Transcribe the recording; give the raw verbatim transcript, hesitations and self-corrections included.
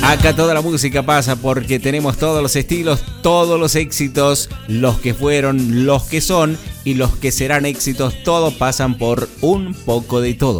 Acá toda la música pasa porque tenemos todos los estilos, todos los éxitos, los que fueron, los que son y los que serán éxitos, todos pasan por un poco de todo.